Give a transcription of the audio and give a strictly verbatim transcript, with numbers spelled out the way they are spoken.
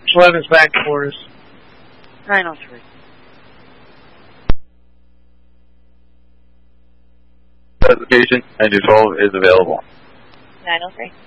eleven's back for us. nine oh three. Specification, engine twelve is available. nine oh three.